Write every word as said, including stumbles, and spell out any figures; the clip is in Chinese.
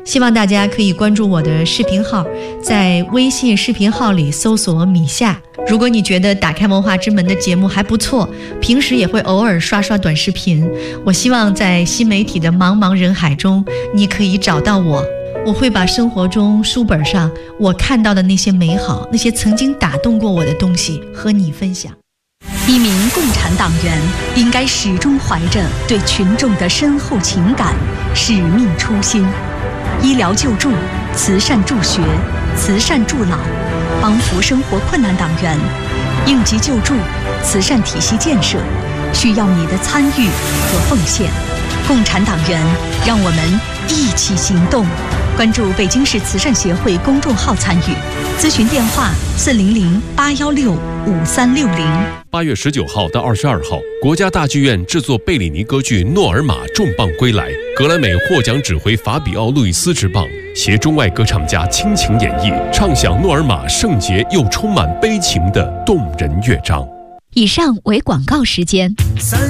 希望大家可以关注我的视频号，在微信视频号里搜索米夏。如果你觉得打开文化之门的节目还不错，平时也会偶尔刷刷短视频，我希望在新媒体的茫茫人海中，你可以找到我。我会把生活中书本上我看到的那些美好，那些曾经打动过我的东西和你分享。 一名共产党员应该始终怀着对群众的深厚情感、使命初心。医疗救助、慈善助学、慈善助老，帮扶生活困难党员，应急救助、慈善体系建设，需要你的参与和奉献。共产党员，让我们一起行动。关注北京市慈善协会公众号参与，咨询电话四零零八幺六五三六零。 八月十九号到二十二号，国家大剧院制作贝里尼歌剧《诺尔玛》重磅归来，格莱美获奖指挥法比奥·路易斯执棒，携中外歌唱家倾情演绎，唱响诺尔玛圣洁又充满悲情的动人乐章。 以上为广告时间。